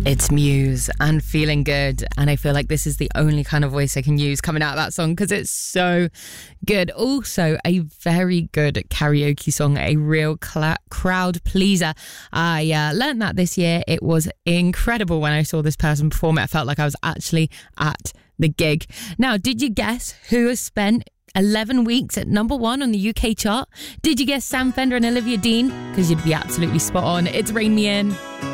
It's Muse and Feeling Good, and I feel like this is the only kind of voice I can use coming out of that song because it's so good. Also, a very good karaoke song, a real crowd pleaser. I learned that this year. It was incredible when I saw this person perform it. I felt like I was actually at the gig. Now, did you guess who has spent 11 weeks at number 1 on the UK chart? Did you guess Sam Fender and Olivia Dean? Because you'd be absolutely spot on. It's Rain Me In.